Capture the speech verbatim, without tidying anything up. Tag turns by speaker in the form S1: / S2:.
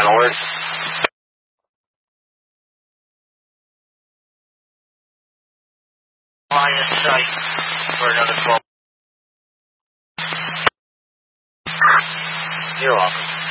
S1: alert. Line of sight for another twelve. You're welcome.